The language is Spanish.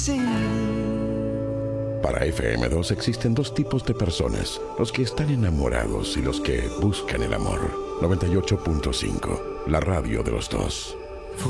Para FM2 existen dos tipos de personas, los que están enamorados y los que buscan el amor. 98.5, la radio de los dos.